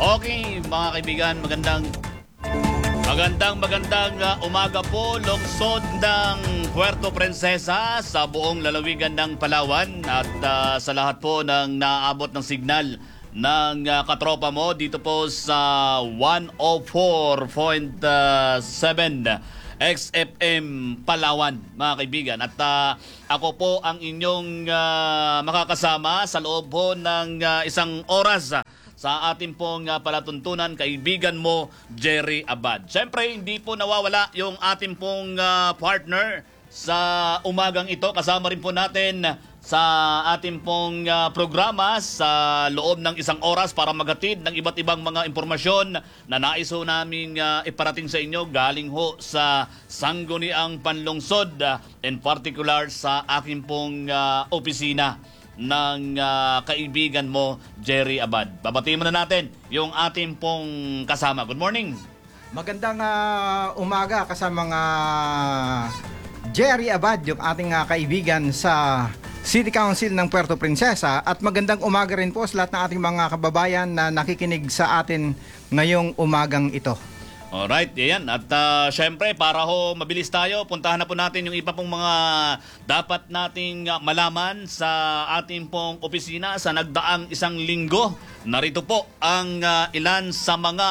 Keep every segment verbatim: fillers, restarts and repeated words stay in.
Okay, mga kaibigan, magandang magandang magandang uh, umaga po. Lungsod ng Puerto Princesa sa buong lalawigan ng Palawan at uh, sa lahat po ng naabot ng signal ng uh, katropa mo dito po sa one oh four point seven X F M Palawan, mga kaibigan. At uh, ako po ang inyong uh, makakasama sa loob po ng uh, isang oras uh, sa ating pong uh, palatuntunan, kaibigan mo, Jerry Abad. Siyempre, hindi po nawawala yung ating pong uh, partner sa umagang ito. Kasama rin po natin sa ating pong uh, programa sa loob ng isang oras para maghatid ng iba't ibang mga impormasyon na nais ho namin uh, iparating sa inyo galing ho sa Sangguniang Panlungsod, uh, in particular sa aking pong uh, opisina ng uh, kaibigan mo, Jerry Abad. Babatiin muna natin yung ating pong kasama. Good morning. Magandang uh, umaga kasama mga Jerry Abad, yung ating uh, kaibigan sa City Council ng Puerto Princesa. At magandang umaga rin po sa lahat ng ating mga kababayan na nakikinig sa atin ngayong umagang ito. Alright, yan. At uh, syempre, para ho mabilis tayo, puntahan na po natin yung iba pong mga dapat nating uh, malaman sa ating pong opisina sa nagdaang isang linggo. Narito po ang uh, ilan sa mga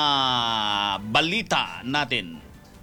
balita natin.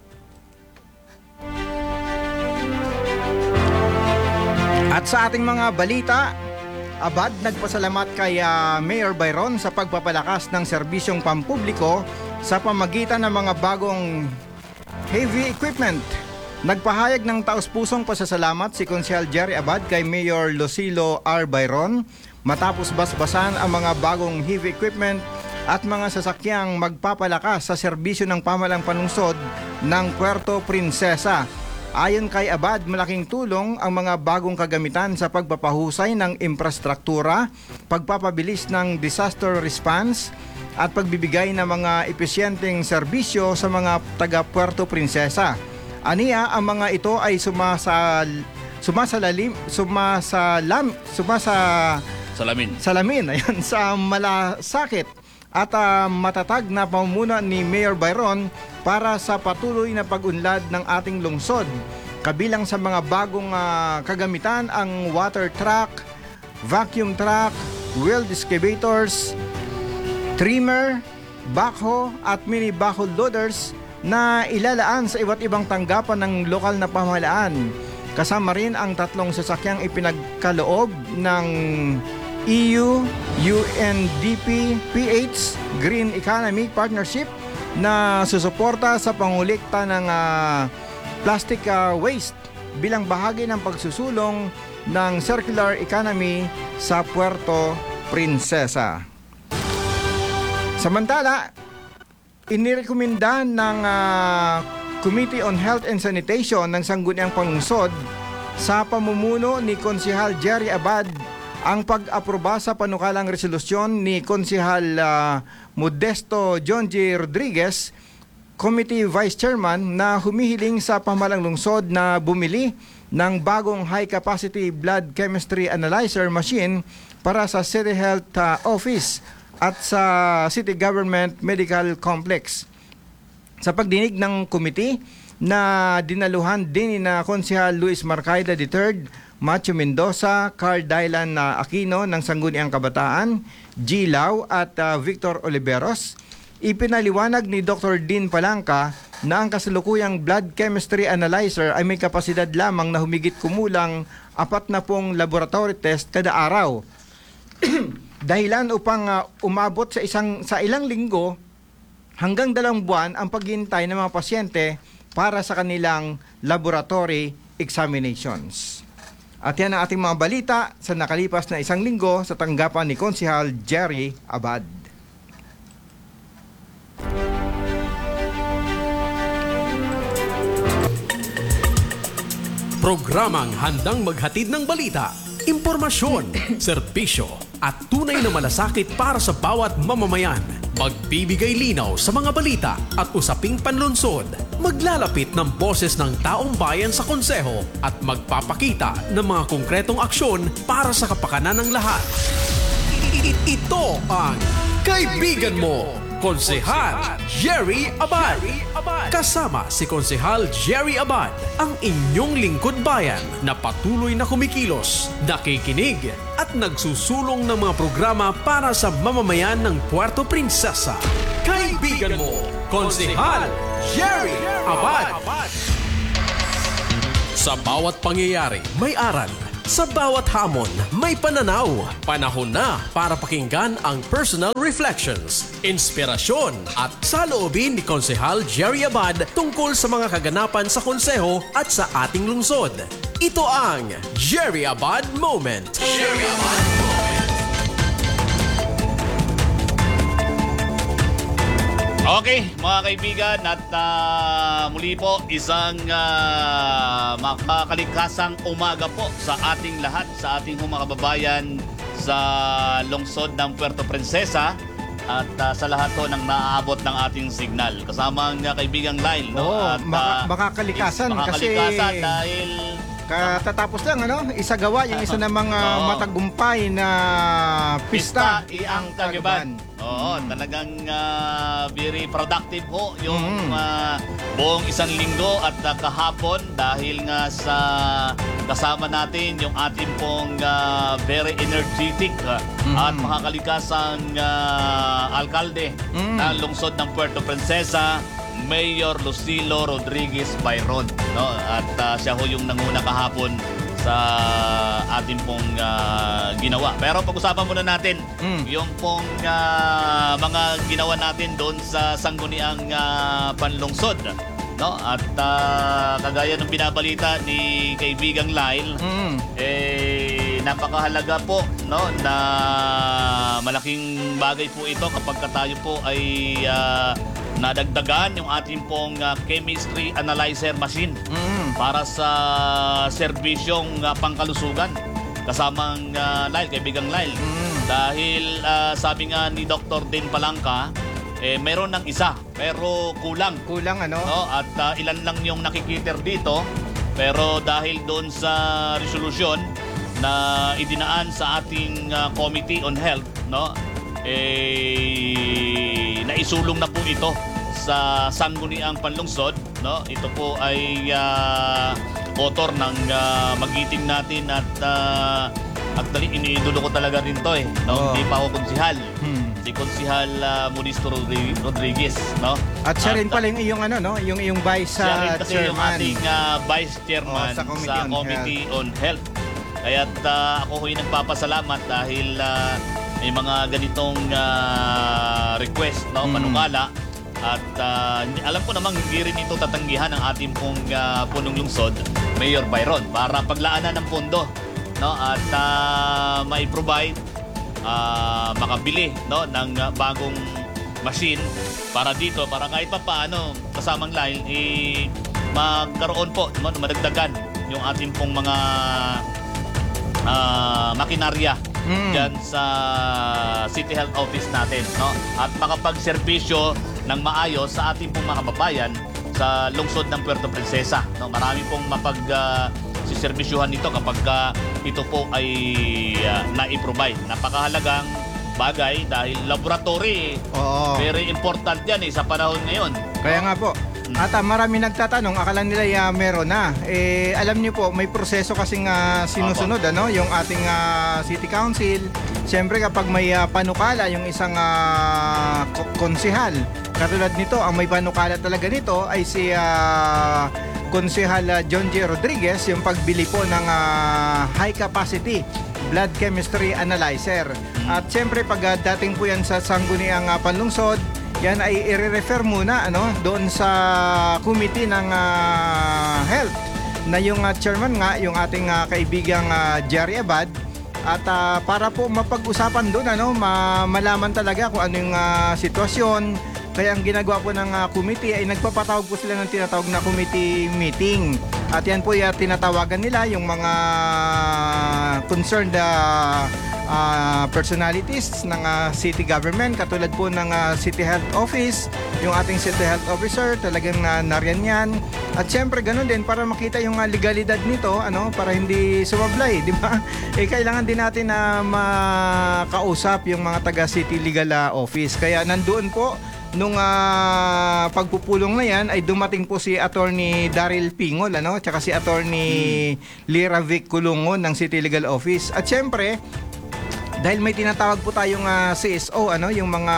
At sa ating mga balita, Abad nagpasalamat kay uh, Mayor Byron sa pagpapalakas ng serbisyong pampubliko sa pamagitan ng mga bagong heavy equipment. Nagpahayag ng taus-pusong pasasalamat si Konsehal Jerry Abad kay Mayor Lucilo R. Byron matapos basbasan ang mga bagong heavy equipment at mga sasakyang magpapalakas sa serbisyo ng pamahalang panlungsod ng Puerto Princesa. Ayon kay Abad, malaking tulong ang mga bagong kagamitan sa pagpapahusay ng infrastruktura, pagpapabilis ng disaster response, at pagbibigay ng mga epesyenteng serbisyo sa mga taga Puerto Princesa. Aniya, ang mga ito ay sumasal, sumasalalim, sumasalam, sumasa, Salamin. Salamin, ayan, sa malasakit at uh, matatag na pamumuno ni Mayor Byron para sa patuloy na pag-unlad ng ating lungsod. Kabilang sa mga bagong uh, kagamitan ang water truck, vacuum truck, wheel excavators, trimmer, backhoe at mini backhoe loaders na ilalaan sa iba't ibang tanggapan ng lokal na pamahalaan. Kasama rin ang tatlong sasakyang ipinagkaloob ng E U, U N D P, P H, Green Economy Partnership na susuporta sa pangulikta ng uh, plastic uh, waste bilang bahagi ng pagsusulong ng circular economy sa Puerto Princesa. Samantala, inirekomenda ng uh, Committee on Health and Sanitation ng Sangguniang Panlungsod sa pamumuno ni Konsehal Jerry Abad ang pag-aproba sa panukalang resolusyon ni Konsehal uh, Modesto John J. Rodriguez, Committee Vice Chairman, na humihiling sa pamahalang lungsod na bumili ng bagong high-capacity blood chemistry analyzer machine para sa City Health uh, Office at sa City Government Medical Complex. Sa pagdinig ng committee na dinaluhan din ni na Konsehal Luis Marcaida the third, Macho Mendoza, Carl Dylan uh, Aquino ng Sangguniang Kabataan, G. Lau at uh, Victor Oliveros, ipinaliwanag ni Doctor Dean Palangka na ang kasalukuyang blood chemistry analyzer ay may kapasidad lamang na humigit kumulang apat na pong laboratory test kada araw. Dahilan upang uh, umabot sa isang sa ilang linggo hanggang dalawang buwan ang paghintay ng mga pasyente para sa kanilang laboratory examinations. At yan ang ating mga balita sa nakalipas na isang linggo sa tanggapan ni Konsehal Jerry Abad. Programang handang maghatid ng balita, impormasyon, serbisyo at tunay na malasakit para sa bawat mamamayan. Magbibigay linaw sa mga balita at usaping panlunsod. Maglalapit ng boses ng taong bayan sa konseho at magpapakita ng mga konkretong aksyon para sa kapakanan ng lahat. Ito ang Kaibigan mo, Konsehal Jerry Abad. Kasama si Konsehal Jerry Abad, ang inyong lingkod bayan na patuloy na kumikilos, nakikinig at nagsusulong ng mga programa para sa mamamayan ng Puerto Princesa. Kaibigan mo, Konsehal Jerry Abad. Sa bawat pangyayari, may aral. Sa bawat hamon, may pananaw. Panahon na para pakinggan ang personal reflections, inspirasyon at saloobin ni Konsehal Jerry Abad tungkol sa mga kaganapan sa konseho at sa ating lungsod. Ito ang Jerry Abad Moment. Jerry Abad Moment. Okay, mga kaibigan, at uh, muli po isang uh, makakalingkasang umaga po sa ating lahat, sa ating mga kababayan sa lungsod ng Puerto Princesa at uh, sa lahat po ng naaabot ng ating signal. Kasama ang uh, kaibigang Lyle. No? Oo, at, maka- uh, makakalikasan is- kasi makakalikasan dahil katatapos lang ano, isagawa yung isa ng mga Oo. matagumpay na pista, Pista Iang Tagiban. Oo, talagang uh, very productive ho yung Mm. uh, buong isang linggo at uh, kahapon dahil nga sa kasama natin yung ating pong uh, very energetic uh, Mm. at makakalikasang uh, alkalde Mm. ng lungsod ng Puerto Princesa, Mayor Lucilo Rodriguez Byron, no? At uh, siya ho yung nanguna kahapon sa ating pong uh, ginawa. Pero pag-usapan muna natin Mm. yung pong uh, mga ginawa natin doon sa sangguniang uh, panlungsod, no? At uh, kagaya ng binabalita ni kaibigang Lyle, Mm. eh napakahalaga po, no, na malaking bagay po ito kapag ka tayo po ay uh, nadagdagan yung ating pong uh, chemistry analyzer machine Mm. para sa serbisyong uh, pangkalusugan kasamang uh, Lyle, kaibigang Lyle. Mm. Dahil uh, sabi nga ni Doctor Din Palangka, eh meron ng isa pero kulang, Kulang ano? no? At uh, ilan lang yung nakikiter dito, pero dahil doon sa resolusyon na idinaan sa ating uh, Committee on Health, no, eh naisulong na po ito sa sangguniang panlungsod, no? Ito po ay uh, author ng uh, magiting natin at uh, actually iniidolo ko talaga rin to eh, no? Oo. Hindi pa ako konsihal. Hmm. Si Konsihal uh, Munisto Rodri- Rodriguez, no? At siya rin uh, pala yung iyong ano no, yung iyong vice siya rin uh, kasi yung chairman. ating uh, vice chairman Oo, sa sa Committee on Committee on Health. Kaya't uh, ako ho'y nagpapasalamat dahil uh, may mga ganitong uh, request, no, Mm. panukala. At uh, alam ko namang hindi rin ito tatanggihan ng ating pong uh, punong lungsod, Mayor Byron, para paglaanan ng pondo, no, at uh, mai-provide, uh, makabili, no, ng uh, bagong machine para dito, para kahit pa paano kasamang line eh, magkaroon po, no, madagdagan yung ating pong mga uh, makinarya Mm. dyan sa City Health Office natin, no? At makapagserbisyo ng maayos sa ating pong mga kababayan sa lungsod ng Puerto Princesa, no? Marami pong mapag uh, siserbisyuhan nito kapag uh, ito po ay uh, na-provide. Napakahalagang bagay dahil laboratory, Oo. very important yan eh sa panahon ngayon. Kaya nga po. At uh, marami nagtatanong, akala nila ya meron na. Eh, alam niyo po, may proseso kasing uh, sinusunod, ano, yung ating uh, City Council. Siyempre kapag may uh, panukala yung isang uh, ko- konsehal, katulad nito, ang may panukala talaga nito ay si uh, Konsehal uh, John J. Rodriguez, yung pagbili po ng uh, high capacity blood chemistry analyzer. At siyempre pag uh, dating po yan sa sangguniang uh, panlungsod, yan ay i-refer muna ano doon sa committee ng uh, health na yung uh, chairman nga yung ating uh, kaibigang uh, Jerry Abad, at uh, para po mapag-usapan doon ano ma- malaman talaga kung ano yung uh, sitwasyon. Kaya ang ginagawa po ng uh, committee ay nagpapatawag po sila ng tinatawag na committee meeting, at yan po yung tinatawagan nila yung mga concerned uh, ah, personalities ng ah, city government, katulad po ng ah, City Health Office, yung ating City Health Officer, talagang na nariyan yan. At syempre, ganun din, para makita yung ah, legalidad nito, ano, para hindi sumablay, di ba? Eh, kailangan din natin na makausap yung mga taga-City Legal ah, Office. Kaya nandoon po, nung ah, pagpupulong na yan ay dumating po si Attorney Daryl Pingol, ano, tsaka si Attorney Lira Vic Kulungon ng City Legal Office. At syempre, dahil may tinatawag po tayong ah, C S O, ano, yung mga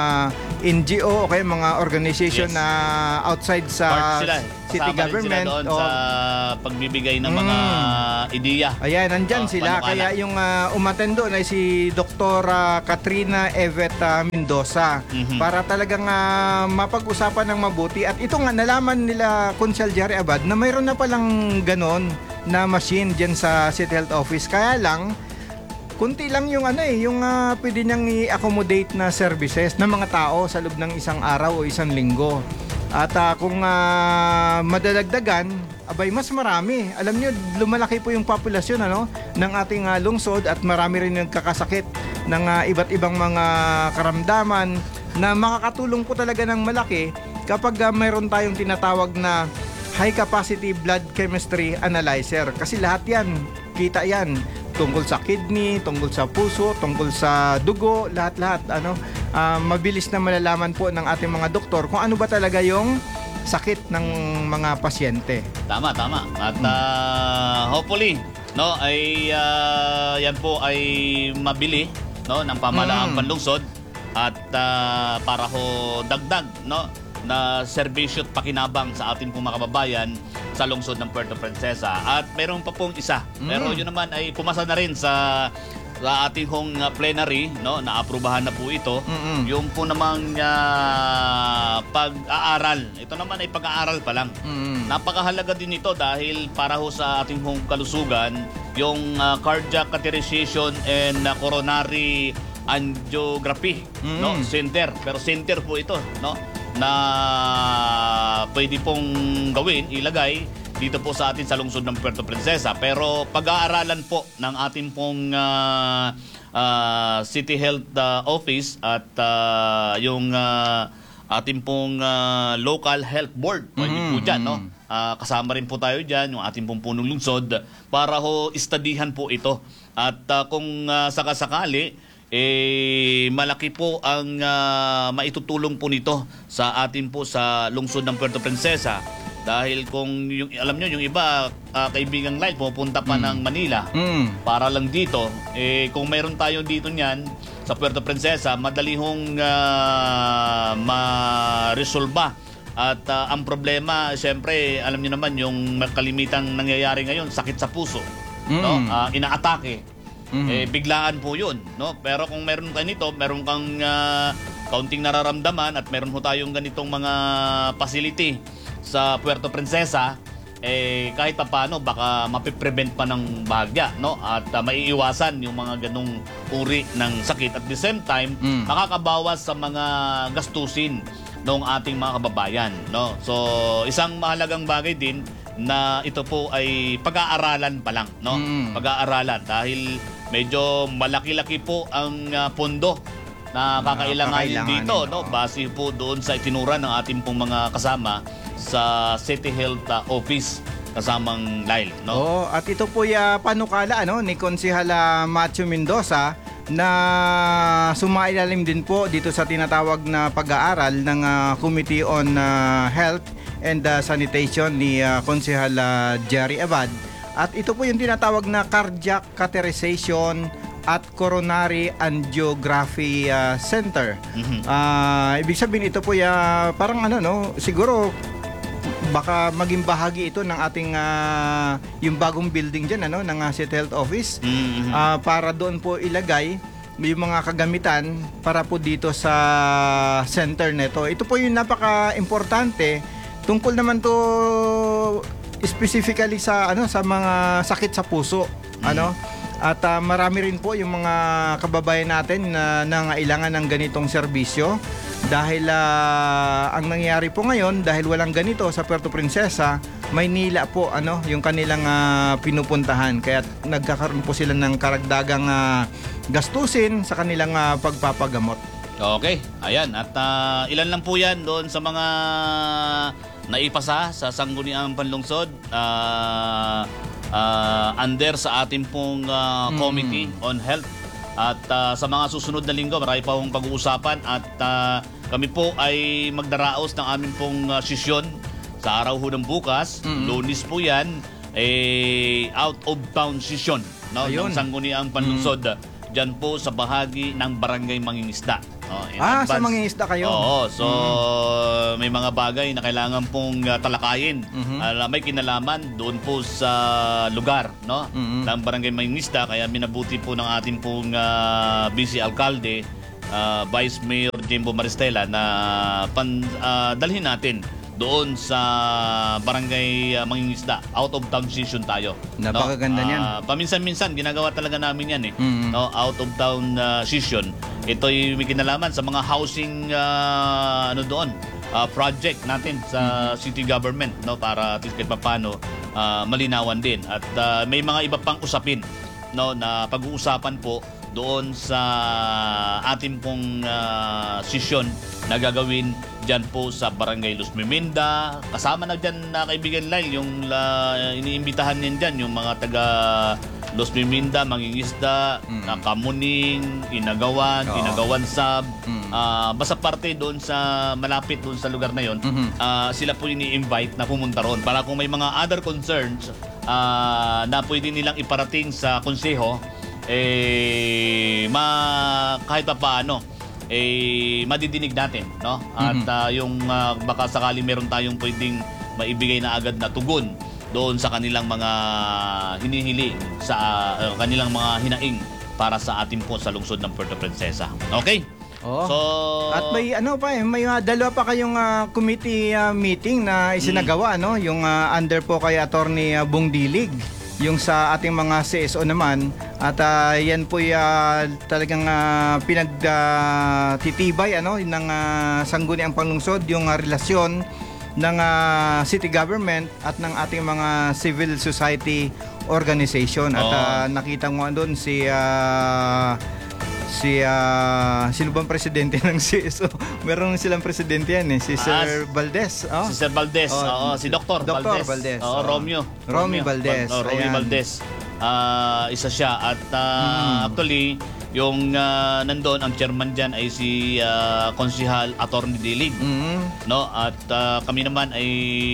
N G O o kaya mga organization Yes. na outside sa Part sila. city Kasama rin government. sila doon o- sa pagbibigay ng mga ideya. Ayan, nandyan Oh, sila. panukala. Kaya yung uh, umattend doon ay si Doktor Katrina Evet ah, Mendoza Mhm. para talagang ah, mapag-usapan ng mabuti. At ito nga, nalaman nila Consul Jerry Abad na mayroon na palang ganon na machine dyan sa City Health Office. Kaya lang, kunti lang yung ano eh, yung ah, pwede niyang i-accommodate na services ng mga tao sa loob ng isang araw o isang linggo. At ah, kung ah, madadagdagan, abay mas marami. Alam niyo, lumalaki po yung populasyon, ano, ng ating ah, lungsod, at marami rin nagkakasakit ng ah, iba't ibang mga karamdaman na makakatulong po talaga ng malaki kapag ah, mayroon tayong tinatawag na high capacity blood chemistry analyzer. Kasi lahat yan, kita yan, tungkol sa kidney, tungkol sa puso, tungkol sa dugo, lahat-lahat, ano, ah, mabilis na malalaman po ng ating mga doktor kung ano ba talaga yung sakit ng mga pasyente. Tama, tama. At ah, hopefully, no, ay ah, yan po ay mabili, no, ng pamahalaang Mm. panlungsod at ah, para ho dagdag, no, na serbisyo at pakinabang sa ating pong mga kababayan sa lungsod ng Puerto Princesa. At meron pa pong isa. Pero Mm. yun naman ay pumasa na rin sa sa ating hong uh, plenary, no, naaprubahan na po ito. Mm-mm. Yung po namang uh, pag-aaral. Ito naman ay pag-aaral pa lang. Mm. Napakahalaga din ito dahil para ho sa ating hong kalusugan, yung uh, cardiac catheterization and uh, coronary angiography, Mm. no, center. Pero center po ito, no, na pwede pong gawin, ilagay dito po sa atin sa lungsod ng Puerto Princesa. Pero pag-aaralan po ng ating pong uh, uh, City Health uh, Office at uh, yung uh, ating pong uh, Local Health Board, pwede Mhm, po dyan, no? mhm. Uh, kasama rin po tayo dyan, yung ating pong punong lungsod, para ho istadihan po ito. At uh, kung uh, sakasakali, eh, malaki po ang uh, maitutulong po nito sa atin po sa lungsod ng Puerto Princesa. Dahil kung yung, alam nyo, yung iba, uh, kaibigang live, pupunta pa ng Manila Mm. para lang dito. Eh, kung mayroon tayo dito niyan sa Puerto Princesa, madali hong uh, ma-resolba. At uh, ang problema, siyempre, alam niyo naman, yung kalimitang nangyayari ngayon, sakit sa puso. No? Mm. Uh, inaatake. Mhm. Eh, biglaan po yun. No? Pero kung meron ka nito, meron kang uh, kaunting nararamdaman at meron ho tayong ganitong mga facility sa Puerto Princesa, eh kahit pa paano baka mapiprevent pa ng bahagya, no, at uh, maiiwasan yung mga ganong uri ng sakit. At the same time, Mm. makakabawas sa mga gastusin ng ating mga kababayan, no. So isang mahalagang bagay din na ito po ay pag-aaralan pa lang, no. Mm. Pag-aaralan dahil medyo malaki-laki po ang uh, pondo na kakailanganin kakailanganin, dito, no, oo. base po doon sa itinura ng ating pong mga kasama sa City Health uh, Office kasamang Lyle, no? Oo, at ito po yung panukala, ano, ni Konsihala Macho Mendoza na sumailalim din po dito sa tinatawag na pag-aaral ng ah, Committee on ah, Health and ah, Sanitation ni uh, Konsihala Jerry Abad. At ito po yung tinatawag na cardiac catheterization at coronary angiography ah, center. Mhm. Ah, ibig sabihin ito po ya parang ano, no, siguro baka maging bahagi ito ng ating ah, yung bagong building diyan, ano, ng ah, City Health Office. Mhm. Ah, para doon po ilagay yung mga kagamitan para po dito sa center nito. Ito po yung napaka-importante tungkol naman to specifically sa ano sa mga sakit sa puso, ano. At ah, marami rin po yung mga kababayan natin na nangailangan ng ganitong serbisyo dahil ah, ang nangyayari po ngayon, dahil walang ganito sa Puerto Princesa, Maynila po ano yung kanilang ah, pinupuntahan, kaya nagkakaroon po sila ng karagdagang ah, gastusin sa kanilang ah, pagpapagamot. Okay, ayan. At ah, ilan lang po yan doon sa mga naipasa sa Sangguniang Panlungsod ah, ah, under sa ating pong ah, Committee on Health. At ah, sa mga susunod na linggo, marami pa pong pag-uusapan at ah, kami po ay magdaraos ng aming pong ah, sesyon sa araw ho ng bukas. Lunes po yan, eh, out-of-town session, no, Ayun. ng Sangguniang Panlungsod. Diyan po sa bahagi ng Barangay Mangingisda. Oh, in Ah, sa advance. Mangingisda kayo? Oo, so may mga bagay na kailangan pong uh, talakayin. Uh, may kinalaman doon po sa lugar, no? Ng Barangay Mangingisda, kaya minabuti po ng ating pong uh, Vice Alcalde, uh, Vice Mayor Jimbo Maristela na pan, uh, dalhin natin doon sa Barangay uh, Mangingisda. Out of town session tayo. Napakaganda niyan. Ah, paminsan-minsan ginagawa talaga namin 'yan eh. Mhm. No, out of town uh, session. Ito'y may kinalaman sa mga housing uh, ano doon, uh, project natin sa city government, no, para at least kahit paano uh, malinawan din. At uh, may mga iba pang usapin, no, na pag-uusapan po doon sa ating pong uh, session na gagawin dyan po sa Barangay Los Meminda. Kasama na dyan na kaibigan Lyle, yung uh, iniimbitahan niyan dyan, yung mga taga Los Meminda, Mangingisda, Mm. na Kamuning, Inagawan, Oo. Inagawan Sab. Mm. Ah, basta parte doon sa malapit doon sa lugar na yon, Mhm. ah, sila po ini-invite na pumunta ron para kung may mga other concerns ah, na pwede nilang iparating sa konseho, eh ma kahit pa paano eh madidinig natin, no? At Mhm. ah, yung ah, baka sakali meron tayong pwedeng maibigay na agad na tugon doon sa kanilang mga hinihili, sa ah, kanilang mga hinaing para sa atin po sa lungsod ng Puerto Princesa. Okay? Oo. So, At may ano pa eh, may uh, dalawa pa kayong ah, committee ah, meeting na isinagawa, no? Yung ah, under po kay Attorney uh, Bong Dilig, yung sa ating mga C S O naman, at ah, yan po uh, talagang uh, pinagtitibay ano ng uh, Sangguniang Panlungsod, yung ah, relasyon ng ah, city government at ng ating mga civil society organization. At Oo. ah, nakita mo doon si ah, si ah, sino bang presidente ng C S O? Meron silang presidente yan eh, si Ah, Sir Valdez. Oh? si Sir Valdez, Oh, oo, si Doctor Doctor Valdez. Valdez, Oo, oo. Romeo. Romy Valdez, Oh, Romy ayan. Valdez. Ah, isa siya at ah, Mm. actually yung ah, nandoon ang chairman diyan ay si ah, Konsehal Attorney Dilig. Mhm. No, at ah, kami naman ay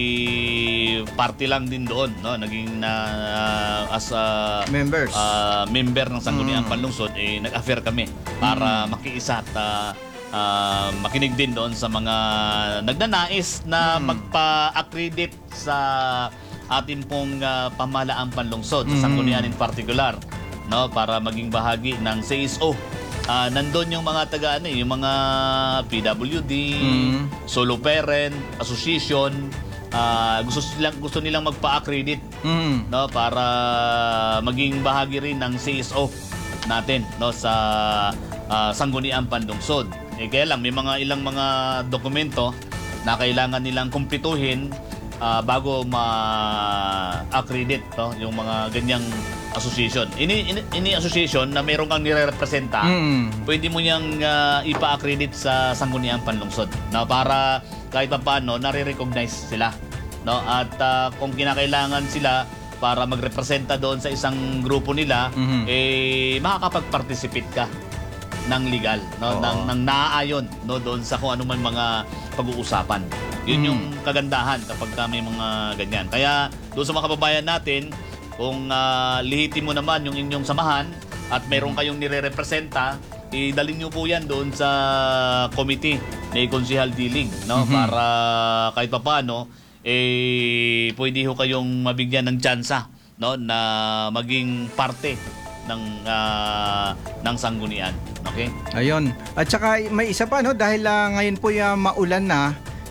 party lang din doon, no, naging na as a Members. ah, member ng Sangguniang Mm. Panlungsod, eh nag-affair kami para makiisa at ah, ah, makinig din doon sa mga nagnanais na Mm. magpa-accredit sa ating pong ah, pamahalaang panlungsod, sa Mm. Sanggunian in particular, no, para maging bahagi ng C S O. Ah, nandun yung mga taga ano, eh, yung mga P W D, Mm. Solo Parent Association, ah, gusto silang gusto nilang magpa-accredit, Mhm. no, para maging bahagi rin ng C S O natin, no, sa ah, Sangguniang Panlungsod. Eh kaya lang may mga ilang mga dokumento na kailangan nilang kumpletuhin ah, bago ma-accredit, no, yung mga ganyang association. Ini, ini, ini association na mayroon kang nire-representa, Mm. pwede mo niyang ah, ipa-accredit sa Sangguniang Panlungsod, na para kahit pa paano nare-recognize sila, no, at ah, kung kinakailangan sila para magrepresenta doon sa isang grupo nila, Mhm. eh makakapag-participate ka ng legal, no, Oo. ng ng naaayon, no, doon sa kung ano man mga pag-uusapan. Yun Mhm. yung kagandahan kapag ka may mga ganyan. Kaya doon sa mga kababayan natin, kung uh, lihitin mo naman yung inyong samahan at meron kayong nire-representa, idalhin nyo po yan doon sa committee ni Konsehal Dilig, no, Mhm. para kahit pa paano eh pwede ho kayong mabigyan ng tsansa, no, na maging parte ng ah, ng sanggunian. Okay? Ayun. At saka may isa pa no, dahil ah, ngayon po yung maulan na,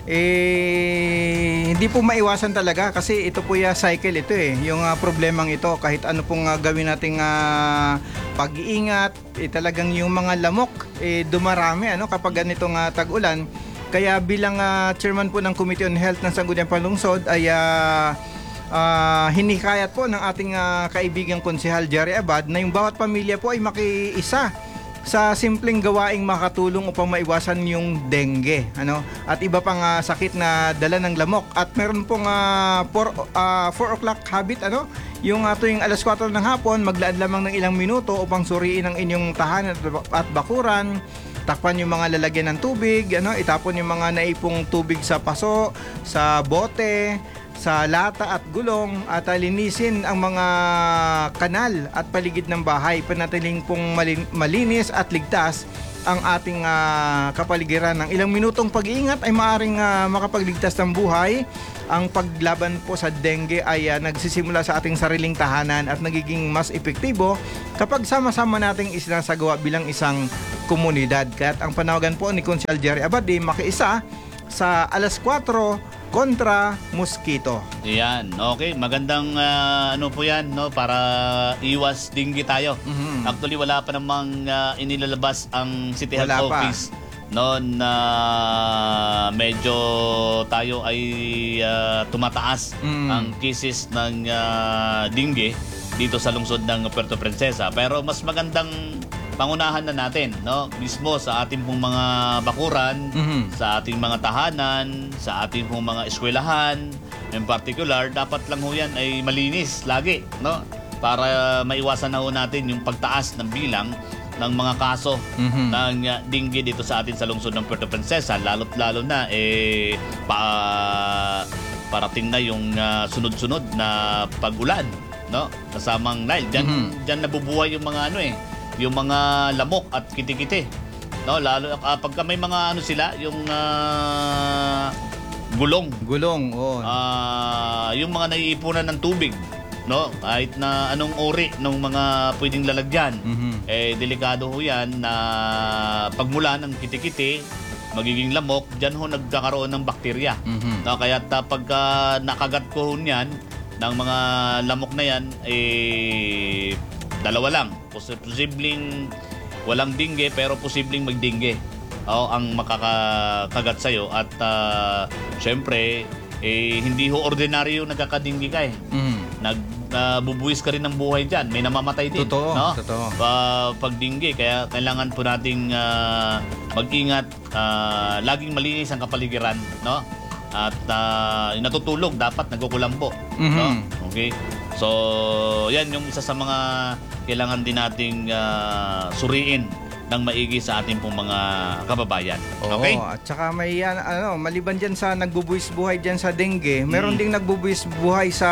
eh hindi po maiwasan talaga kasi ito po ya cycle ito eh. Yung uh, problemang ito kahit ano pong uh, gawin nating uh, pag-iingat, eh, talagang yung mga lamok eh dumarami ano kapag ganitong uh, tag-ulan. Kaya bilang uh, chairman po ng Committee on Health ng Sangguniang Panlungsod ay uh, uh, hinikayat po ng ating uh, kaibigang konsehal Jerry Abad na yung bawat pamilya po ay makiisa sa simpleng gawaing makatulong upang maiwasan yung dengue ano at iba pang uh, sakit na dala ng lamok. At meron pong uh, four o'clock habit ano yung uh, tuwing alas kwatro ng hapon maglaan lamang ng ilang minuto upang suriin ang inyong tahanan at bakuran, takpan yung mga lalagyan ng tubig, ano, itapon yung mga naipong tubig sa paso, sa bote, sa lata at gulong, at uh, linisin ang mga kanal at paligid ng bahay. Panatiling pong malin- malinis at ligtas ang ating uh, kapaligiran. Ng ilang minutong pag-iingat ay maaaring uh, makapagligtas ng buhay. Ang paglaban po sa dengue ay uh, nagsisimula sa ating sariling tahanan at nagiging mas epektibo kapag sama-sama nating isinasagawa bilang isang komunidad. Kaya ang panawagan po ni Konsehal Jerry Abad ay makiisa sa alas kwatro kontra mosquito. Yan, okay. Magandang uh, ano po yan, no? Para iwas dengue tayo. Mhm. Actually, wala pa namang uh, inilalabas ang City Health Wala pa. Office no, na medyo tayo ay uh, tumataas Mm. ang cases ng uh, dengue dito sa lungsod ng Puerto Princesa. Pero mas magandang pangunahan na natin, no? Mismo sa ating pong mga bakuran, Mhm. sa ating mga tahanan, sa ating pong mga eskwelahan, in particular, dapat lang ho yan ay malinis lagi, no? Para maiwasan na ho natin yung pagtaas ng bilang ng mga kaso Mhm. ng uh, dengue dito sa atin sa lungsod ng Puerto Princesa. Lalo't lalo na, eh, pa, parating na yung uh, sunod-sunod na pag-ulan, no? Kasamang Nile. Diyan, Mhm. diyan nabubuhay yung mga ano eh, yung mga lamok at kitikite, no, lalo uh, pagka may mga ano sila yung uh, gulong, Gulong, oh. uh, yung mga naiipunan ng tubig, no, kahit na anong uri ng mga pwedeng lalagyan, Mhm. eh delikado ho yan na pagmula ng kitikite magiging lamok, dyan ho nagkakaroon ng bakterya. Mhm. No, kaya uh, pagka nakagat ko ho niyan ng mga lamok na yan, eh dalawa lang. Pos- Posibleng walang dengue pero posibleng magdengue. O ang makakagat sa'yo. At uh, syempre, eh, hindi ho ordinaryo nagkakadingge ka eh. Mhm. Nagbubuwis ka rin ng buhay dyan. May namamatay din. Totoo, no? totoo. Pa- pag dengue, kaya kailangan po nating uh, mag-ingat. Uh, laging malinis ang kapaligiran. No? At uh, natutulog, dapat nagkukulambo. Mhm. No? Okay? So, yan yung isa sa mga kailangan din nating uh, suriin ng maigi sa ating pong mga kababayan. Okay? Oo, at saka may yan, ano, maliban dyan sa nagbubuwis buhay dyan sa dengue, meron Mm. ding nagbubuwis buhay sa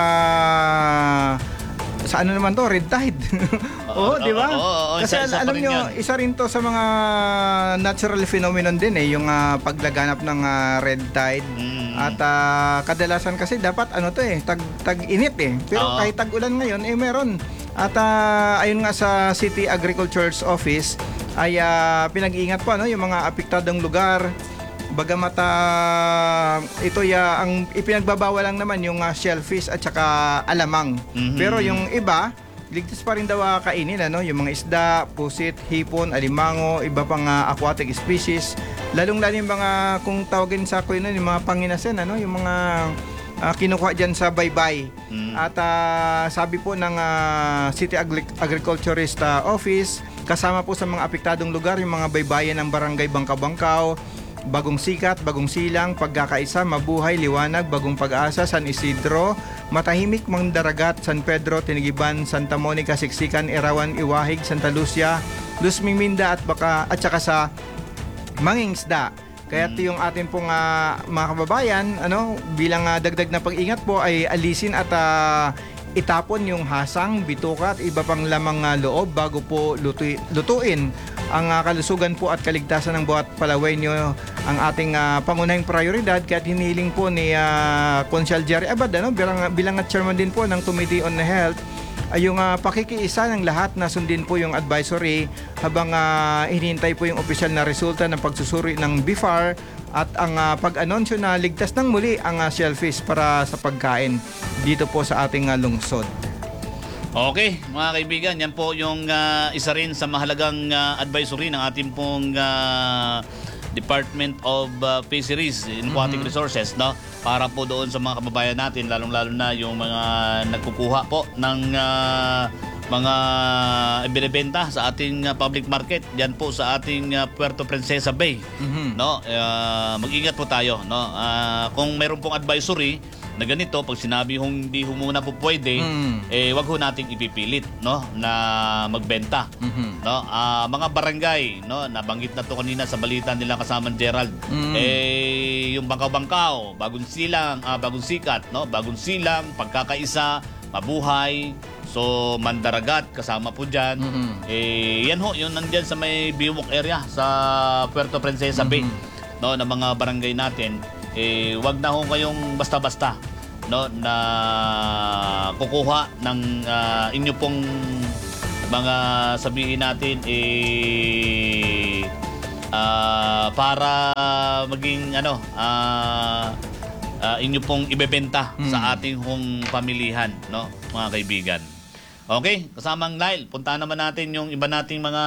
sa ano naman to, red tide. Oo, Oo, di ba? oo, oo, oo. Kasi Isa- isa pa alam rin nyo, yan. isa rin to sa mga natural phenomenon din eh, yung ah, paglaganap ng ah, red tide. Mm. At ah, kadalasan kasi dapat ano to eh, tag, tag-init eh. Pero Oo. kahit tag-ulan ngayon, eh meron. At ah, ayun nga sa City Agriculture's Office, ay ah, pinag-iingat po ano, yung mga apektadong lugar. Bagamat ah, ito ya ang ipinagbabawal lang naman yung ah, shellfish at saka alamang. Mhm. Pero yung iba, ligtas pa rin daw ah, kainin ano, yung mga isda, pusit, hipon, alimango, iba pang ah, aquatic species. Lalong-lalo yung mga kung tawagin sa ko yun, yung mga panginasen ano, yung mga ah, kinukuha diyan sa baybay. Mm. At ah, sabi po ng ah, City Agri- Agriculturist ah, Office, kasama po sa mga apektadong lugar yung mga baybayin ng Barangay Bangka-Bangkaw, Bagong Sikat, Bagong Silang, Pagkakaisa, Mabuhay, Liwanag, Bagong Pag-asa, San Isidro, Matahimik, Mandaragat, San Pedro, Tinigiban, Santa Monica, Siksikan, Irawan, Iwahig, Santa Lucia, Luzming, Minda at baka at saka sa Mangingisda. Kaya ito yung ating pong ah, mga kababayan, ano, bilang ah, dagdag na pag-ingat po ay alisin at ah, itapon yung hasang, bituka at iba pang lamang ah, loob bago po lutu- lutuin. Ang ah, kalusugan po at kaligtasan ng bawat Palawenyo ang ating ah, pangunahing prioridad. Kaya hinihiling po ni uh, Konsehal Jerry Abad ano, bilang, bilang at chairman din po ng Committee on Health ay yung uh, pakikiisa ng lahat na sundin po yung advisory habang uh, hinihintay po yung opisyal na resulta ng pagsusuri ng B I F A R at ang uh, pag-anunsyo na ligtas ng muli ang uh, shellfish para sa pagkain dito po sa ating uh, lungsod. Okay, mga kaibigan, yan po yung uh, isa rin sa mahalagang uh, advisory ng ating pong uh, Department of uh, Fisheries and Aquatic mm-hmm. Resources, no? Para po doon sa mga kababayan natin, lalong-lalo na yung mga nagkukuha po ng uh, mga ibinebenta sa ating uh, public market, yan po sa ating uh, Puerto Princesa Bay, mm-hmm. no? Uh, mag-ingat po tayo, no? Uh, kung mayroon pong advisory na ganito, pag sinabi hong hindi ho muna po pwede, mm. eh wag ho nating ipipilit, no, na magbenta. Mm-hmm. No, uh, mga barangay, no, nabanggit na to kanina sa balita nila kasamang Gerald. Mm. Eh yung Bangkaw-Bangkaw, Bagong Silang, uh, Bagong Sikat, no, Bagong Silang, Pagkakaisa, Mabuhay, so Mandaragat kasama po diyan. Mm-hmm. Eh yan ho, yun nandiyan sa may Biwok area sa Puerto Princesa Bay, mm-hmm. no, na mga barangay natin. Eh wag na ho kayong basta-basta, no, na kukuha ng uh, inyo pong mga sabihin natin eh uh, para maging ano uh, uh, inyo pong ibebenta hmm. sa ating hong pamilihan, no, mga kaibigan. Okay, kasamang Lyle, punta naman natin yung iba nating mga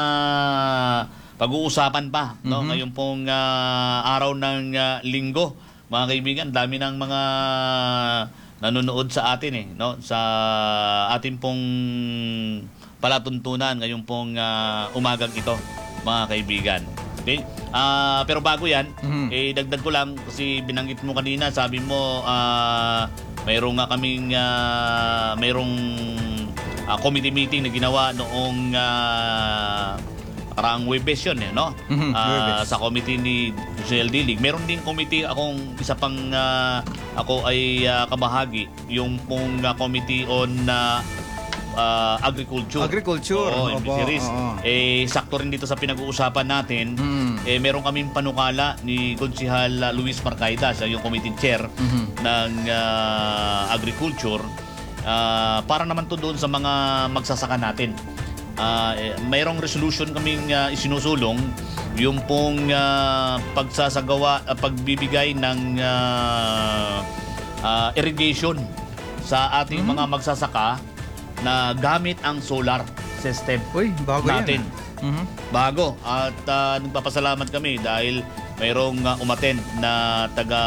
pag-uusapan pa, no, mm-hmm. ngayon pong uh, araw ng uh, linggo. Mga kaibigan, dami ng mga nanonood sa atin eh, no, sa ating pong palatuntunan ngayong pong uh, umagang ito, mga kaibigan. Okay? Uh, pero bago yan, mm-hmm. eh dagdag ko lang kasi binanggit mo kanina, sabi mo uh, mayroong nga kaming uh, mayroong uh, committee meeting na ginawa noong uh, parang Webes yun, eh, no? Mm-hmm. Uh, sa committee ni J L D League. Meron din committee akong isa pang uh, ako ay uh, kabahagi, yung pong uh, committee on uh, uh, agriculture. Agriculture. Oo, yung fisheries. Eh, sakto rin dito sa pinag-uusapan natin. Mm. Eh, meron kaming panukala ni Konsehal uh, Luis Marcaida, siya yung committee chair mm-hmm. ng uh, agriculture. Uh, para naman to doon sa mga magsasaka natin. Uh, eh, mayroong resolution kaming uh, isinusulong, yung pong uh, pagsasagawa, uh, pagbibigay ng uh, uh, irrigation sa ating mm-hmm. mga magsasaka na gamit ang solar system. Uy, bago natin. Yan, mm-hmm. Bago. At uh, nagpapasalamat kami dahil mayroong uh, umaten na taga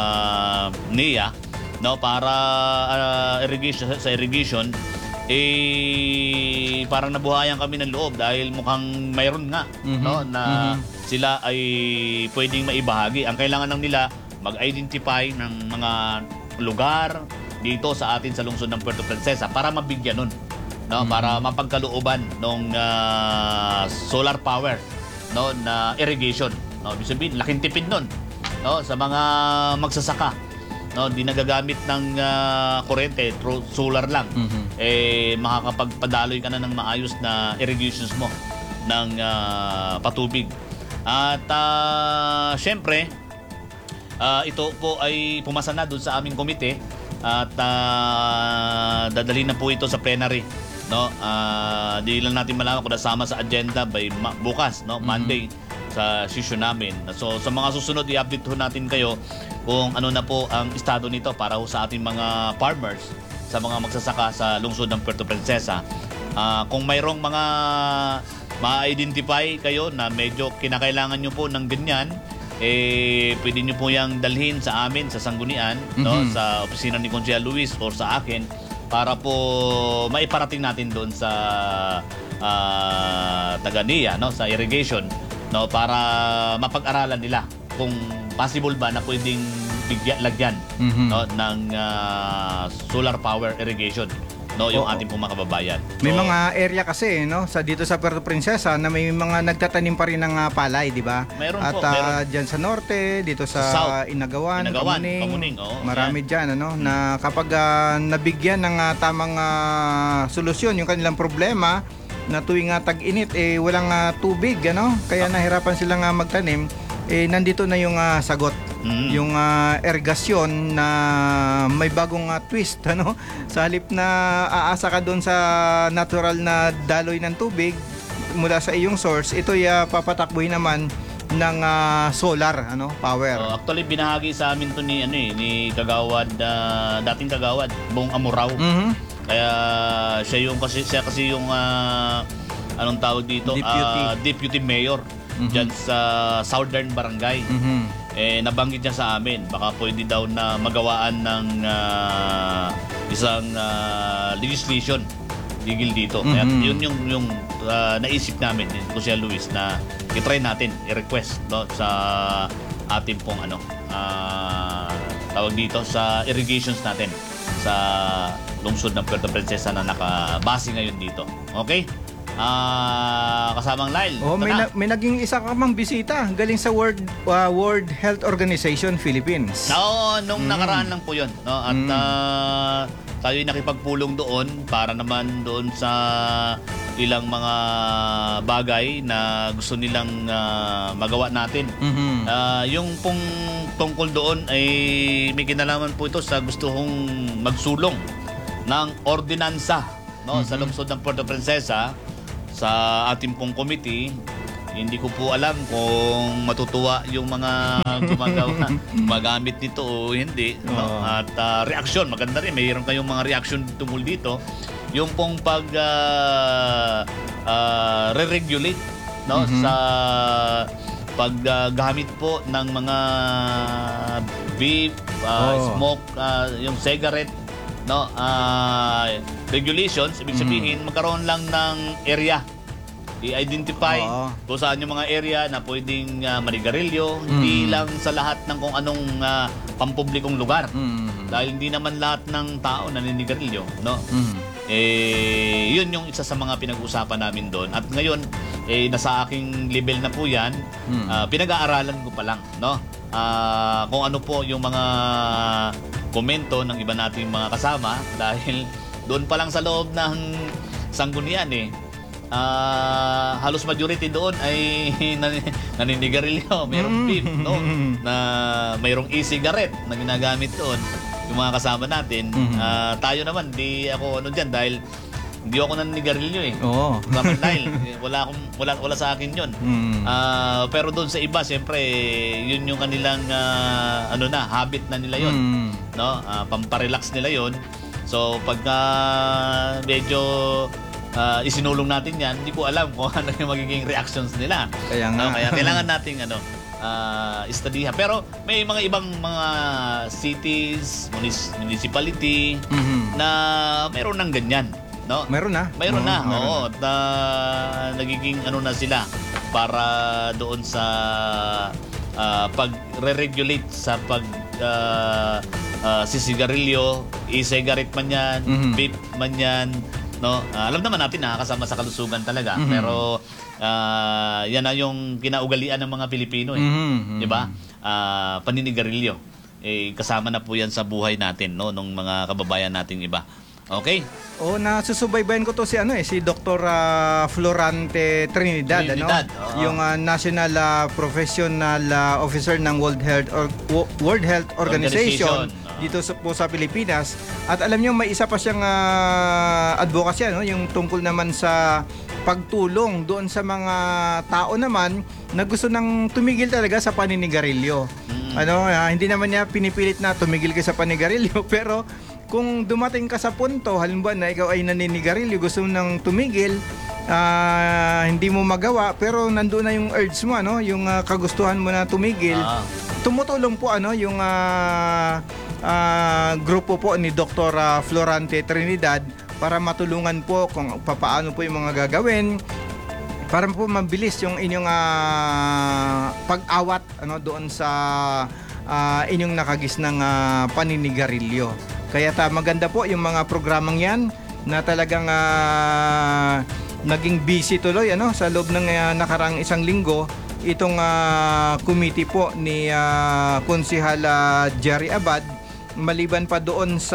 N I A, no, para uh, irrigation, sa irrigation. Eh parang nabuhayan kami ng loob dahil mukhang mayroon nga, mm-hmm. no, na mm-hmm. sila ay pwedeng maibahagi. Ang kailangan lang nila mag-identify ng mga lugar dito sa atin sa lungsod ng Puerto Princesa para mabigyan nun, no, mm-hmm. para mapagkalooban ng uh, solar power, no, na irrigation, no. Ibig sabihin laking tipid nun, no, sa mga magsasaka. No, hindi nagagamit ng uh, kuryente, through solar lang. Mm-hmm. Eh makakapagpadaloy ka na ng maayos na irrigations mo ng uh, patubig. At uh, syempre, uh, ito po ay pumasa na doon sa aming komite at uh, dadalhin na po ito sa plenary, no. Uh, di lang natin malaman kung nasama sa agenda by ma- bukas, no, Monday. Mm-hmm. Sa session namin. So sa mga susunod i-update ho natin kayo kung ano na po ang estado nito para ho sa ating mga farmers, sa mga magsasaka sa lungsod ng Puerto Princesa. Uh, kung mayroong mga ma-identify kayo na medyo kinakailangan nyo po ng ganyan, eh pwede nyo po yung dalhin sa amin sa Sanggunian, mm-hmm. no, sa opisina ni Konsehal Luis or sa akin para po maiparating natin doon sa uh, Taganiya, no, sa irrigation, no, para mapag-aralan nila kung possible ba na pwedeng bigyan, lagyan, mm-hmm. no, ng uh, solar power irrigation, no, yung Oo. ating pong mga kababayan. May so, mga area kasi, no, sa dito sa Puerto Princesa na may mga nagtatanim pa rin ng uh, palay, di ba? Meron At po, uh, meron. Diyan sa norte, dito sa, sa South, Inagawan, Inagawan Kamuning, Kamuning oh, marami yan. dyan, ano, hmm. na kapag uh, nabigyan ng uh, tamang uh, solusyon yung kanilang problema, na tuwing uh, tag-init eh walang uh, tubig, ano, kaya nahirapan silang uh, magtanim, eh nandito na yung uh, sagot Mm. yung ah, irrigation na may bagong ah, twist, ano? Sa halip na aasa ka doon sa natural na daloy ng tubig mula sa iyong source, ito ay ah, papatakbuhin naman ng ah, solar, ano, power. Oh, actually binahagi sa amin to ni ano eh, ni Kagawad, ah, dating Kagawad, Bong Amuraw. Mhm. Kaya siya yung kasi siya kasi yung ah, anong tawag dito? Deputy. Ah, deputy mayor Mhm. diyan sa Southern Barangay. Mhm. Eh nabanggit niya sa amin baka pwede daw na magawaan ng ah, isang ah, legislation legal dito. Kaya Mhm. yun yung yung ah, naisip namin ni Jose Luis na i-try natin, i-request no sa ating pong ano ah, tawag dito sa irrigations natin sa lungsod ng Puerto Princesa na nakabase ngayon dito. Okay? Ah, kasamang Lyle. Oh, ito may, na. na, may naging isa ka mang bisita galing sa World ah, World Health Organization Philippines. Oo, nung Mm. nakaraan lang po yun. No? At Mm. ah, tayo'y nakipagpulong doon para naman doon sa ilang mga bagay na gusto nilang ah, magawa natin. Mhm. Ah, yung pong tungkol doon ay may kinalaman po ito sa gusto kong magsulong ng ordinansa no, sa lungsod ng Puerto Princesa sa ating pong committee. Hindi ko po alam kung matutuwa yung mga gumagawa, magamit nito o hindi. No? Oo. At ah, reaksyon, maganda rin. Mayroon kayong mga reaksyon tungkol dito. Yung pong pag ah, ah, re-regulate no? Mhm. sa paggamit po ng mga vape, ah, Oo. smoke, ah, yung cigarette, no? Ah, regulations, ibig sabihin magkaroon lang ng area. I-identify Oo. kung saan yung mga area na pwedeng uh, manigarilyo, hindi Mm. lang sa lahat ng kung anong ah, pampublikong lugar. Mhm. Dahil hindi naman lahat ng tao naninigarilyo, no? Mhm. Eh, yun yung isa sa mga pinag-usapan namin doon. At ngayon, eh, nasa aking level na po yan, Mm. ah, pinag-aaralan ko pa lang, no? Ah, kung ano po yung mga komento ng iba nating mga kasama dahil doon pa lang sa loob ng sanggunian eh, ah, halos majority doon ay nan- naninigarilyo, mayroong Mm. vape, no? Na mayroong e-cigarette na ginagamit doon yung mga kasama natin. Mhm. Ah, tayo naman, di ako ano diyan dahil hindi ako naninigarilyo eh. Oo. Kasama dahil wala akong wala wala sa akin 'yon. Mm. Ah, pero doon sa iba, siyempre, yun yung kanilang ah, ano na, habit na nila 'yon, Mm. no? Ah, pamparelax nila 'yon. So pagka medyo ah, isinulong natin 'yan, hindi ko alam kung ano yung magiging reactions nila. Kaya nga. No? Kaya kailangan nating ano, ah, istadihan. Pero may mga ibang mga cities, munis- municipality Mhm. na mayroon ng ganyan, no? Meron na. Mayroon Oo, na, meron oo. At ah, nagiging ano na sila para doon sa ah, pag-re-regulate sa pag ah, ah, sisigarilyo, e-cigarette man yan, Mhm. vape man yan, no? Ah, alam naman natin nakakasama sa kalusugan talaga, Mhm. pero ah, yan na yung kinaugalian ng mga Pilipino eh. Mhm. 'Di ba? Ah, paninigarilyo. Eh kasama na po yan sa buhay natin, no, ng mga kababayan nating iba. Okay? Oh, nasusubaybayan ko to si ano eh, si Doctor ah, Florante Trinidad, Trinidad, ano? oo. Yung ah, National ah, Professional ah, Officer ng World Health or Wo- World Health Organization, Organization, oo. dito sa, po sa Pilipinas. At alam niyo may isa pa siyang ah, advocacy, ano, yung tungkol naman sa pagtulong doon sa mga tao naman na gusto nang tumigil talaga sa paninigarilyo. Mm. Ano, ah, hindi naman niya pinipilit na tumigil ka sa paninigarilyo, pero kung dumating ka sa punto, halimbawa na ikaw ay naninigarilyo, gusto mo nang tumigil, ah, hindi mo magawa, pero nandoon na yung urge mo, ano, yung ah, kagustuhan mo na tumigil. Ah. Tumutulong po ano yung ah, ah, grupo po ni Doctor ah, Florante Trinidad para matulungan po kung papaano po yung mga gagawin para po mabilis yung inyong ah, pag-awat ano doon sa ah, inyong nakagisnang ah, paninigarilyo. Kaya ta maganda po yung mga programang yan na talagang ah, naging busy tuloy ano sa loob ng ah, nakarang isang linggo itong ah, committee po ni ah, Konsehal ah, Jerry Abad, maliban pa doon sa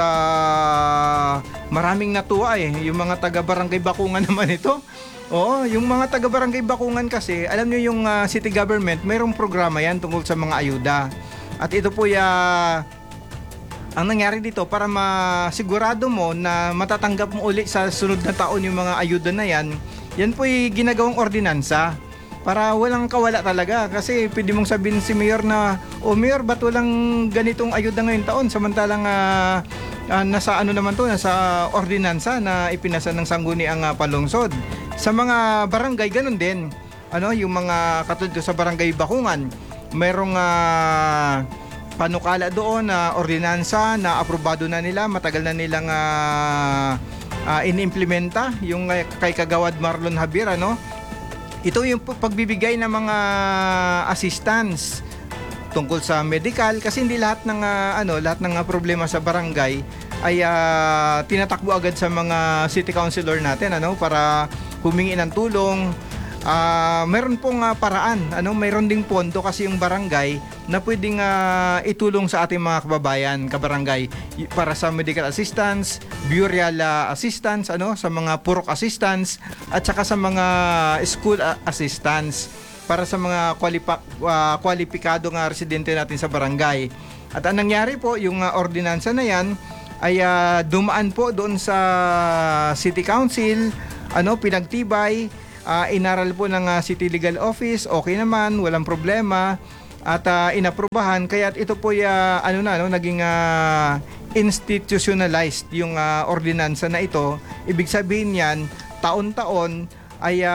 maraming natuwa eh yung mga taga Barangay Bakungan naman ito. Oo, yung mga taga Barangay Bakungan kasi, alam niyo yung ah, city government, mayroong programa yan tungkol sa mga ayuda. At ito po ya ang nangyari dito para masigurado mo na matatanggap mo uli sa sunod na taon yung mga ayuda na yan, yan po'y ginagawang ordinansa para walang kawala talaga. Kasi pwede mong sabihin si Mayor na, o Mayor, ba't walang ganitong ayuda ngayong taon? Samantalang uh, uh, nasa ano naman to, nasa ordinansa na ipinasa ng sangguniang uh, panlungsod. Sa mga barangay, ganun din. Ano, yung mga katulad sa barangay Bakungan, mayroong uh, panukala doon na ordinansa na aprobado na nila, matagal na nilang uh, uh, inimplementa yung uh, kay Kagawad Marlon Javier, ano? Ito yung pagbibigay ng mga assistance tungkol sa medical, kasi hindi lahat ng uh, ano, lahat ng uh, problema sa barangay ay uh, tinatakbo agad sa mga city councilor natin, ano, para humingi ng tulong. Uh, meron pong uh, paraan, ano, mayroon ding pondo kasi yung barangay na pwedeng uh, itulong sa ating mga kababayan, kabarangay, para sa medical assistance, burial uh, assistance, ano, sa mga purok assistance, at saka sa mga school uh, assistance para sa mga kwalipa, uh, kwalipikado nga residente natin sa barangay. At ang nangyari po, yung uh, ordinansa na yan ay uh, dumaan po doon sa City Council, ano, pinagtibay. Uh, inaral po ng uh, City Legal Office, okay naman, walang problema, at uh, inaprubahan. Kaya ito po uh, ano na, no, naging uh, institutionalized yung uh, ordinansa na ito. Ibig sabihin yan, taon-taon ay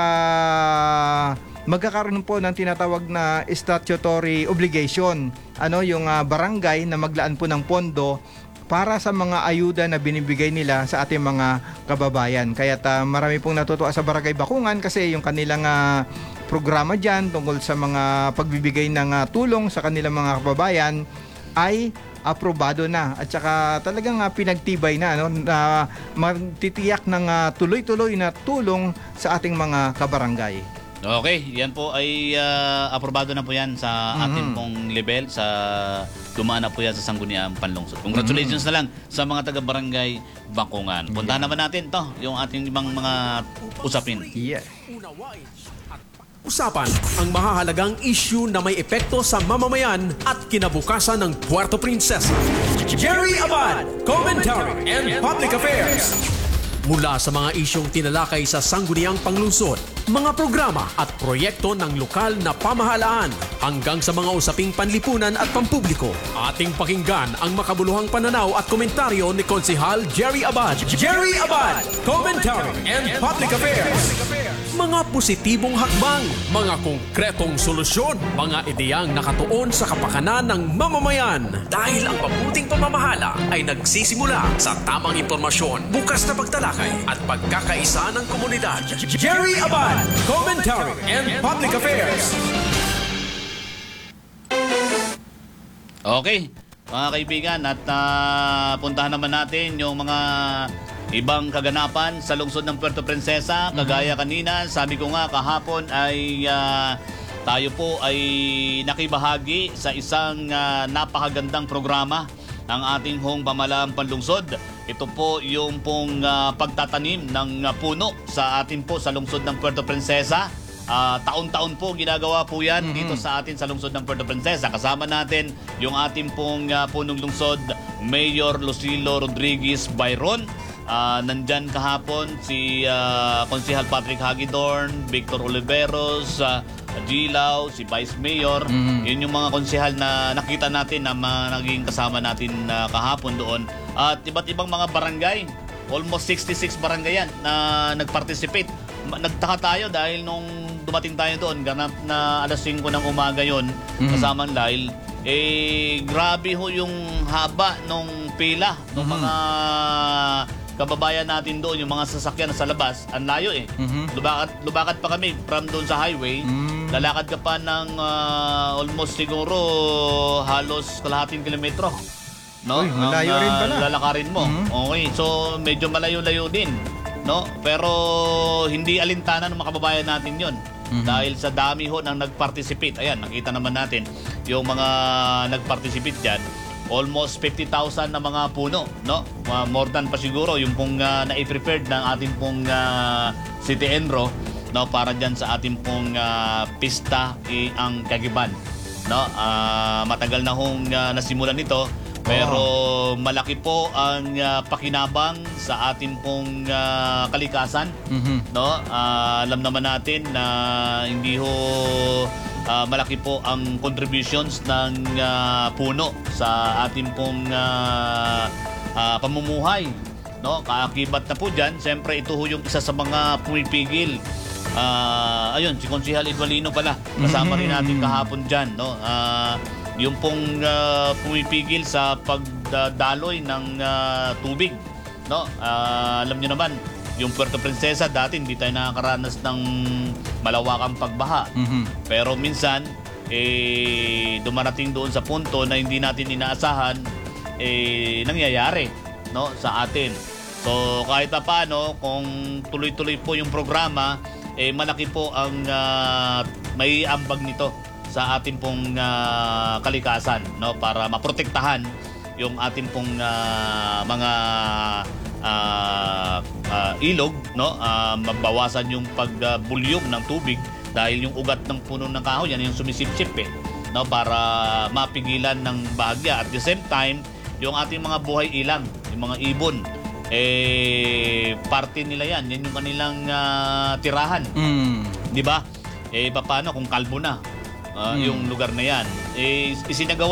uh, magkakaroon po ng tinatawag na statutory obligation, ano, yung uh, barangay na maglaan po ng pondo para sa mga ayuda na binibigay nila sa ating mga kababayan. Kaya uh, marami pong natutuwa sa Barangay Bakungan kasi yung kanilang uh, programa dyan tungkol sa mga pagbibigay ng uh, tulong sa kanilang mga kababayan ay aprobado na. At saka talagang uh, pinagtibay na, no, na magtitiyak ng uh, tuloy-tuloy na tulong sa ating mga kabarangay. Okay, yan po ay uh, aprobado na po yan sa Mm-hmm. ating pong level, sa dumaan na po yan sa Sangguniang Panlungsod. Congratulations na lang sa mga taga-barangay Bakungan. Puntahan naman natin to, yung ating ibang mga usapin. Yeah. Usapan ang mahahalagang issue na may epekto sa mamamayan at kinabukasan ng Puerto Princesa. Jerry Abad, Commentary and Public Affairs. Mula sa mga isyong tinalakay sa Sangguniang Panlungsod, mga programa at proyekto ng lokal na pamahalaan hanggang sa mga usaping panlipunan at pampubliko, ating pakinggan ang makabuluhang pananaw at komentaryo ni Konsehal Jerry Abad. Jerry Abad, Commentary and Public Affairs. Mga positibong hakbang, mga konkretong solusyon, mga ideyang nakatuon sa kapakanan ng mamamayan. Dahil ang mabuting pamamahala ay nagsisimula sa tamang impormasyon, bukas na pagtalakay at pagkakaisa ng komunidad. Jerry Abad, Commentary and Public Affairs. Okay, mga kaibigan, at uh, puntahan naman natin yung mga ibang kaganapan sa lungsod ng Puerto Princesa. Kagaya kanina, sabi ko nga kahapon ay uh, tayo po ay nakibahagi sa isang uh, napakagandang programa ng ating hong pamahalaang panlungsod. Ito po yung pong uh, pagtatanim ng uh, puno sa atin po sa lungsod ng Puerto Princesa. Uh, taon-taon po ginagawa po yan mm-hmm. dito sa atin sa lungsod ng Puerto Princesa. Kasama natin yung ating pong uh, punong lungsod, Mayor Lucilo Rodriguez Byron. Uh, nandyan kahapon si uh, Konsehal Patrick Hagidorn, Victor Oliveros, uh, Gilaw, si Vice Mayor. Mm-hmm. Yun yung mga konsehal na nakita natin na uh, naging kasama natin uh, kahapon doon. At iba't ibang mga barangay, almost sixty-six barangay yan na nag-participate. Nagtaka tayo dahil nung dumating tayo doon, ganap na alas singko ng umaga yon mm-hmm. kasama ng Lyle, eh grabe ho yung haba nung pila ng mm-hmm. mga kababayan natin doon, yung mga sasakyan sa labas, ang layo eh. Mm-hmm. Lubakad, lubakad pa kami from doon sa highway. Mm-hmm. Lalakad ka pa ng uh, almost siguro halos kalahating kilometro. No? Uy, malayo ang, rin uh, pala. Lalakarin mo. Mm-hmm. Okay, so medyo malayo-layo din. No? Pero hindi alintana ng mga kababayan natin yon. Mm-hmm. Dahil sa dami ho nang nag-participate. Ayan, nakita naman natin yung mga nag-participate dyan. Almost fifty thousand na mga puno, no? Uh, more than pa siguro yung pong uh, na-prepared ng ating pong uh, City Enro, no, para diyan sa ating pong uh, pista i ang Kagiban, no? Ah, matagal na hong ah, nasimulan ito. Pero malaki po ang ah, pakinabang sa atin pong ah, kalikasan, Mhm. no? Ah, alam naman natin na hindi ho ah, malaki po ang contributions ng ah, puno sa atin pong ah, ah, pamumuhay, no? Kaakibat na po diyan, siyempre ito ho yung isa sa mga pumipigil. Ah, ayun, si Konsehal Edwalino pala, kasama rin natin kahapon diyan, no? Ah, yung pong ah, pumipigil sa pagdaloy ng ah, tubig, no? Ah, alam niyo naman, yung Puerto Princesa dati hindi tayo nakakaranas ng malawakang pagbaha. Mhm. Pero minsan eh dumarating doon sa punto na hindi natin inaasahan, eh nangyayari, no, sa atin. So kahit pa paano, kung tuloy-tuloy po yung programa, eh malaki po ang ah, may ambag nito sa ating pong ah, kalikasan, no, para maprotektahan yung ating pong ah, mga ah, ah, ilog, no, ah, mabawasan yung pagbulyog ng tubig dahil yung ugat ng puno ng kahoy yan yung sumisipsip eh, no, para mapigilan ng bahagya. At the same time, yung ating mga buhay ilang, yung mga ibon, eh parte nila yan, yan yung kanilang ah, tirahan, Mm. di ba? Eh paano kung kalbo na ah, yung lugar na yan, eh isinagawa